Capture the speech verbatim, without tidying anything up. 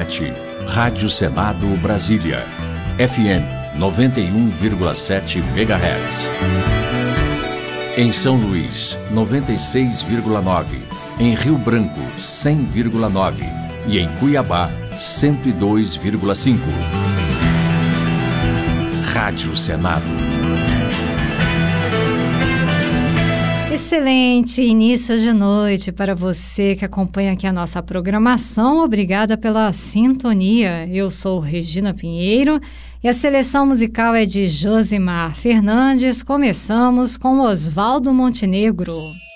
sete, Rádio Senado Brasília, F M noventa e um vírgula sete megahertz. Em São Luís, noventa e seis vírgula nove. Em Rio Branco, cem vírgula nove. E em Cuiabá, cento e dois vírgula cinco. Rádio Senado. Excelente início de noite para você que acompanha aqui a nossa programação. Obrigada pela sintonia. Eu sou Regina Pinheiro e a seleção musical é de Josimar Fernandes. Começamos com Oswaldo Montenegro.